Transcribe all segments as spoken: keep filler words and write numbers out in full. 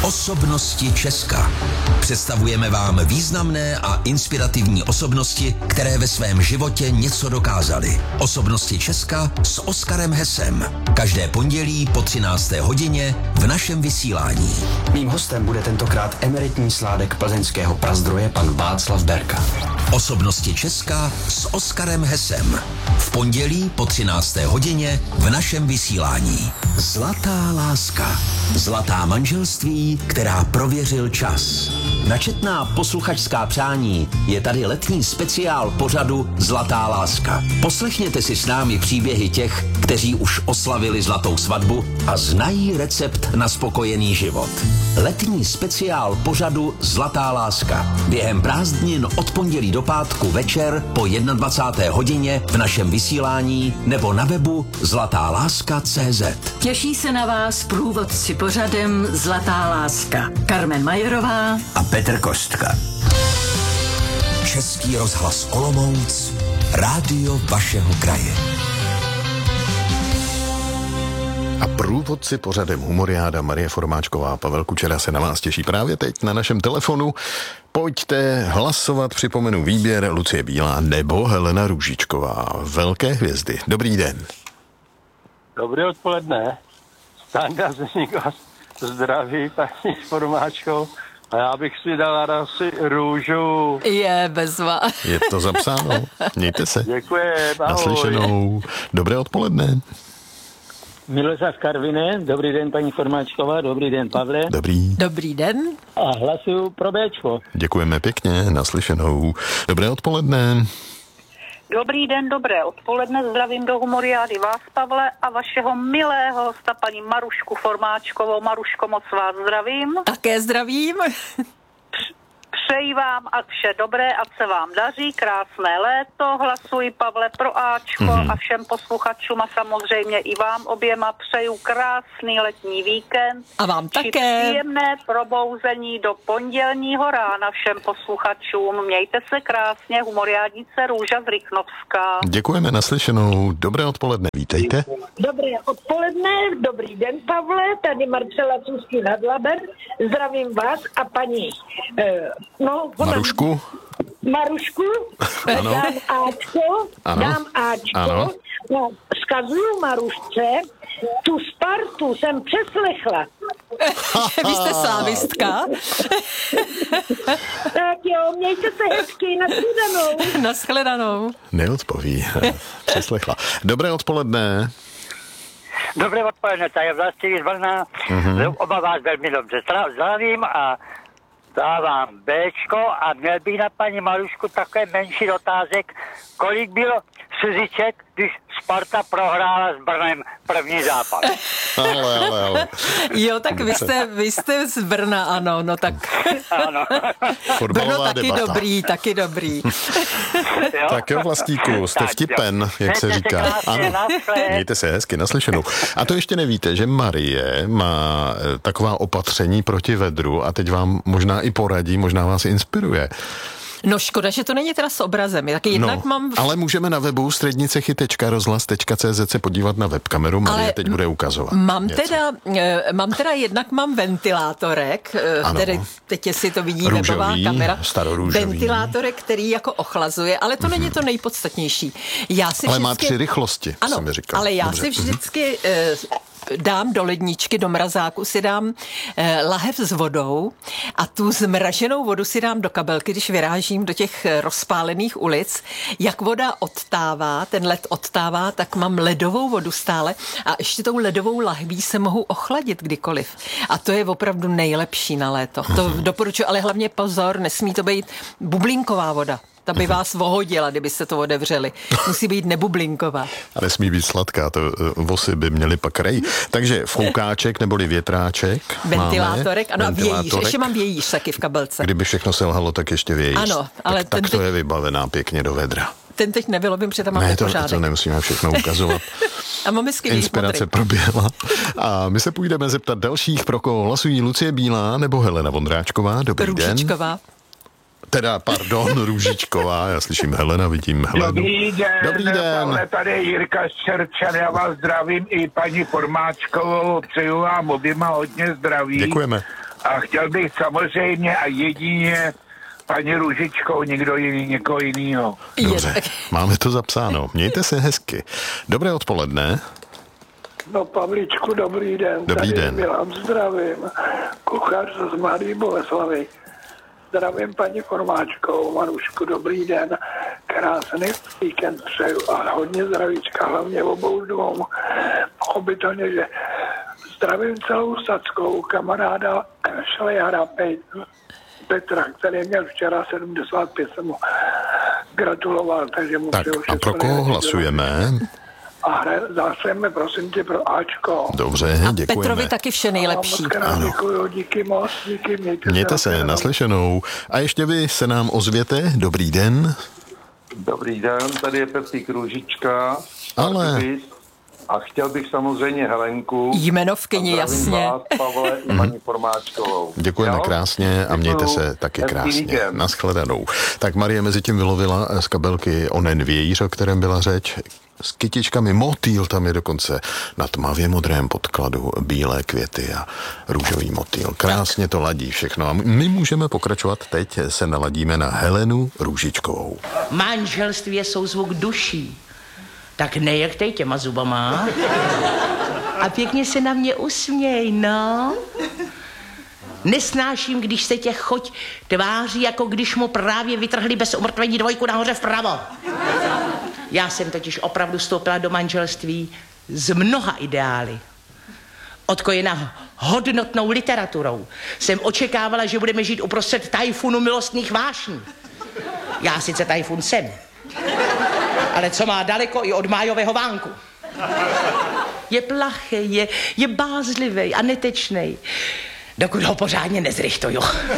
Osobnosti Česka. Představujeme vám významné a inspirativní osobnosti, které ve svém životě něco dokázaly. Osobnosti Česka s Oskarem Hesem. Každé pondělí po třinácté hodině v našem vysílání. Mým hostem bude tentokrát emeritní sládek plzeňského prazdroje pan Václav Berka. Osobnosti Česka s Oskarem Hesem. V pondělí po třinácté hodině v našem vysílání. Zlatá láska. Zlatá manželství, která prověřil čas. Na četná posluchačská přání je tady letní speciál pořadu Zlatá láska. Poslechněte si s námi příběhy těch, kteří už oslavili zlatou svatbu a znají recept na spokojený život. Letní speciál pořadu Zlatá láska. Během prázdnin od pondělí do pátku večer po dvacáté jedné hodině v našem vysílání nebo na webu zlatá láska tečka cé zet. Těší se na vás průvodci pořadem Zlatá láska. Karmen Majerová a Petr Kostka. Český rozhlas Olomouc, rádio vašeho kraje. A průvodci pořadem Humoriáda Marie Formáčková a Pavel Kučera se na vás těší právě teď na našem telefonu. Pojďte hlasovat, připomenu výběr Lucie Bílá nebo Helena Růžičková. Velké hvězdy. Dobrý den. Dobré odpoledne. Standa Zdeněk vás zdraví, paní Formáčkou. A já bych si dal asi růžu. Je bezva. Je to zapsáno. Mějte se. Děkuji. Ahoj. Naslyšenou. Dobré odpoledne. Miloslav Karviné, dobrý den paní Formáčková, dobrý den Pavle. Dobrý. Dobrý den. A hlasuju pro Béčko. Děkujeme pěkně, naslyšenou. Dobré odpoledne. Dobrý den, dobré odpoledne, zdravím do Humoriády vás, Pavle, a vašeho milého hosta, paní Marušku Formáčkovou. Maruško, moc vás zdravím. Také zdravím. Přeji vám a vše dobré, ať se vám daří, krásné léto, hlasuji Pavle pro Ačko mm-hmm. a všem posluchačům a samozřejmě i vám oběma přeju krásný letní víkend. A vám také. Příjemné probouzení do pondělního rána všem posluchačům. Mějte se krásně, Humoriádnice Růža z Rychnovska. Děkujeme, naslyšenou. Dobré odpoledne, vítejte. Dobré odpoledne, dobrý den Pavle, tady Marcela Cůzky nad Laber, zdravím vás a paní eh, no, Marušku. Marušku, Ano. dám Ačko, Ano. dám Ačko, Ano. no, vzkazuju Marušce, tu Spartu jsem přeslechla. Vy jste slávistka. Tak jo, mějte se hezky, nashledanou. Nashledanou. Neodpoví. Přeslechla. Dobré odpoledne. Dobré odpoledne, tady je Vlastimír z Brna. Mm-hmm. Oba vás velmi dobře zdravím a dávám Béčko a měl bych na paní Marušku takové menší otázek, kolik bylo slziček, když Sparta prohrála s Brnem první zápas. Ale, ale, ale. Jo, tak vy jste, vy jste z Brna, ano, no tak. Ano. Brno taky debata. dobrý, taky dobrý. Jo? Tak jo, Vlastíku, jste Tak vtipen, jo. jak se Mějte říká. krásně, Ano, naschle. mějte se hezky, naslyšenou. A to ještě nevíte, že Marie má eh, taková opatření proti vedru a teď vám možná i poradí, možná vás inspiruje. No škoda, že to není teda s obrazem. Taky jednak no, mám... ale můžeme na webu střednicechy tečka rozhlas tečka cé zet se podívat na webkameru. Marie ale teď bude ukazovat. Mám něco. teda, mám teda jednak mám ventilátorek, Ano. který teď si to vidí Růžový, webová kamera. starorůžový. Ventilátorek, který jako ochlazuje, ale to mm-hmm. není to nejpodstatnější. Já si ale vždycky... má tři rychlosti, ano, jsem mi říkal. ale já Dobře. si vždycky... Mm-hmm. dám do ledničky, do mrazáku si dám eh, lahev s vodou a tu zmraženou vodu si dám do kabelky, když vyrážím do těch rozpálených ulic. Jak voda odtává, ten led odtává, tak mám ledovou vodu stále a ještě tou ledovou lahví se mohu ochladit kdykoliv. A to je opravdu nejlepší na léto. To doporučuji, ale hlavně pozor, nesmí to být bublinková voda. Ta by vás vohodila, kdybyste to otevřeli. Musí být nebublinková. A nesmí být sladká, to uh, vosy by měly pak rej. Takže foukáček neboli větráček. Ventilátorek, máme. ano, Ventilátorek. a vějíř. Ještě mám vějíř taky v kabelce. Kdyby všechno selhalo, tak ještě vějíř. Ano, ale tak, tak ten to teď... je vybavená pěkně do vedra. Ten teď nevylovím, protože tam mám Ne, to, pořádek. to nemusíme všechno ukazovat. A máme skvělý Inspirace proběhla. A my se půjdeme zeptat dalších, pro koho hlasují Lucie Bílá nebo Helena Vondráčková. Dobrý Růžičková. den. Teda, pardon, Růžičková, já slyším Helena, vidím Helenu. Dobrý den, Dobrý den. Pavle, tady je Jirka Ščerčan, já vás zdravím i paní Formáčkovou, přeju vám oběma hodně zdraví. Děkujeme. A chtěl bych samozřejmě a jedině paní Růžičkou, někdo jiný, někoho jinýho. Dobře, máme to zapsáno. Mějte se hezky. Dobré odpoledne. No, Pavličku, dobrý den. Dobrý Tady den. Milan, zdravím. Kuchař z Mladé Boleslavi. Zdravím paní Formáčkou. Marušku, dobrý den. Krásný víkend přeju a hodně zdravíčka, hlavně obou dvou. Pochopitelně, že zdravím celou Sackou, kamaráda Šlejara Petra, který měl včera sedmdesát pět, jsem mu gratuloval, takže mu Tak přeju a všechno pro koho nejlepší. hlasujeme? A hlasujeme, prosím tě, pro Ačko. Dobře, A děkujeme. Petrovi taky vše nejlepší. Moc krát děkuju, díky moc, díky, mějte, Mějte se. se, naslyšenou. A ještě vy se nám ozvěte. Dobrý den. Dobrý den, tady je Pepík Růžička. Ale... A chtěl bych samozřejmě Helenku. Jmenovkyni, a zdravím jasně. vás, Pavle, i paní Formáčkovou. Děkujeme Jo? krásně a mějte Děkuju. se taky Hezký krásně. víkend. Naschledanou. Tak Marie mezi tím vylovila z kabelky onen vějíř, o kterém byla řeč. S kytičkami motýl, tam je dokonce na tmavě modrém podkladu bílé květy a růžový motýl. Krásně to ladí všechno. A my můžeme pokračovat teď, se naladíme na Helenu Růžičkovou. Manželství je souzvuk duší. Tak nejechtej těma zubama. A pěkně se na mě usměj, no. Nesnáším, když se tě choť tváří, jako když mu právě vytrhli bez umrtvení dvojku nahoře vpravo. Já jsem totiž opravdu vstoupila do manželství s mnoha ideály. Odkojena hodnotnou literaturou jsem očekávala, že budeme žít uprostřed tajfunu milostných vášní. Já sice tajfun jsem, ale co má daleko i od májového vánku. Je plachý, je, je bázlivý a netečnej, dokud ho pořádně nezrychtuju.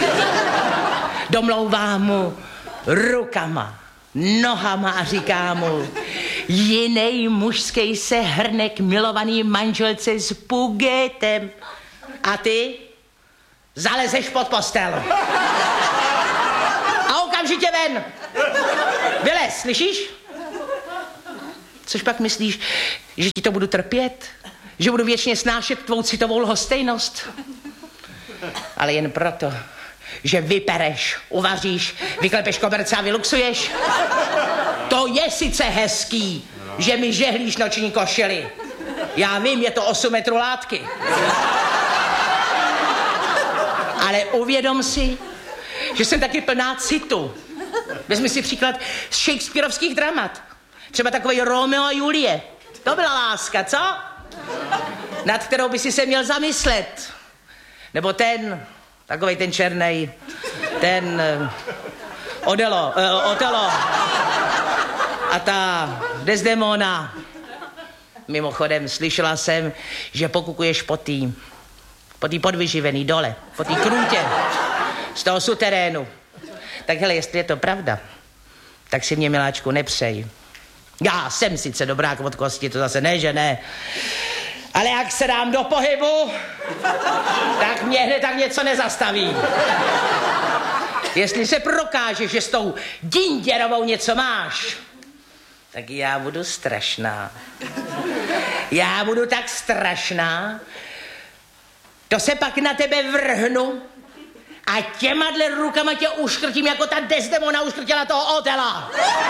Domlouvám mu rukama, nohama a říká mu: jinej mužský se hrne k milovaný manželce s pugétem. A ty zalezeš pod postel. A okamžitě ven. Vylez, slyšíš? Což pak myslíš, že ti to budu trpět? Že budu věčně snášet tvou citovou lhostejnost? Ale jen proto, že vypereš, uvaříš, vyklepeš koberce a vyluxuješ? To je sice hezký, že mi žehlíš noční košily. Já vím, je to osm metrů látky. Ale uvědom si, že jsem taky plná citu. Vezmi si příklad z shakespearovských dramat. Třeba takový Romeo a Julie. To byla láska, co? Nad kterou by si se měl zamyslet. Nebo ten, takovej ten černej, ten uh, Odelo, uh, Otelo a ta Desdemona. Mimochodem, slyšela jsem, že pokukuješ po tý, po tý podvyživený dole, po tý krůtě, z toho suterénu. Tak hele, jestli je to pravda, tak si mě, miláčku, nepřej. Já jsem sice dobrák od kosti, to zase ne, že ne. Ale jak se dám do pohybu, tak mě hned tak něco nezastaví. Jestli se prokáže, že s tou dinděrovou něco máš, tak já budu strašná. Já budu tak strašná, to se pak na tebe vrhnu a těmadle rukama tě uškrtím, jako ta Desdemona uškrtila toho Otela.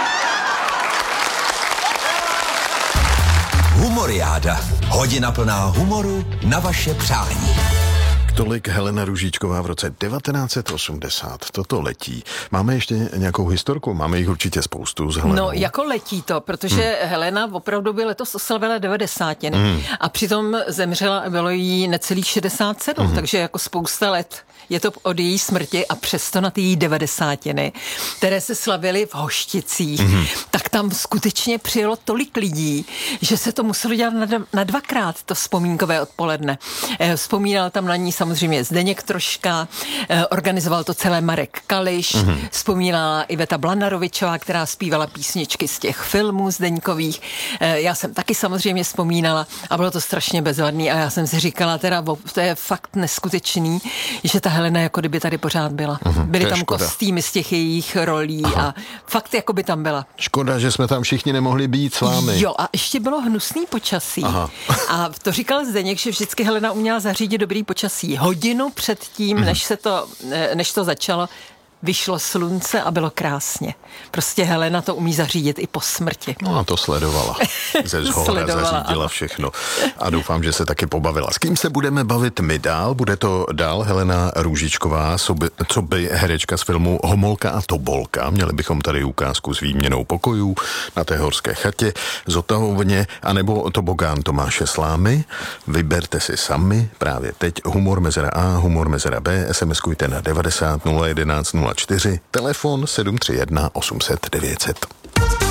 Humoriáda. Hodina plná humoru na vaše přání. Tolik Helena Růžičková v roce devatenáct set osmdesát. Toto letí. Máme ještě nějakou historku? Máme jich určitě spoustu s Helenou. No, jako letí to, protože hmm. Helena opravdu by letos oslavila devadesátiny hmm. a přitom zemřela a bylo jí necelých šedesát sedm, hmm. takže jako spousta let je to od její smrti a přesto na ty její devadesátiny, které se slavily v Hošticích, hmm. tak tam skutečně přijelo tolik lidí, že se to muselo dělat na, na dvakrát to vzpomínkové odpoledne. Vzpomínal tam na ní samozřejmě Zdeněk Troška, organizoval to celé Marek Kališ, mm-hmm. vzpomínala Iveta Blanarovičová, která zpívala písničky z těch filmů Zdeňkových. Já jsem taky samozřejmě vzpomínala a bylo to strašně bezvadný a já jsem si říkala, teda to je fakt neskutečný, že ta Helena jako kdyby tady pořád byla. Mm-hmm. Byly tam škoda. Kostýmy z těch jejich rolí. Aha. A fakt jako by tam byla. Škoda, že jsme tam všichni nemohli být s vámi. Jo, a ještě bylo hnusný počasí. Aha. A to říkal Zdeněk, že vždycky Helena uměla zařídit dobrý počasí. počasí. Hodinu předtím, hmm. než, se to, než to začalo, vyšlo slunce a bylo krásně. Prostě Helena to umí zařídit i po smrti. No a to sledovala. Ze zhora zařídila ano. všechno. A doufám, že se taky pobavila. S kým se budeme bavit my dál? Bude to dál Helena Růžičková, co by herečka z filmu Homolka a Tobolka. Měli bychom tady ukázku s výměnou pokojů na té horské chatě, Zotahovně, anebo Tobogán Tomáše Slámy. Vyberte si sami právě teď humor mezera A, humor mezera B, SMSkujte na devadesát nula jedenáct nula čtyři, telefon sedm tři jedna osm set devět set.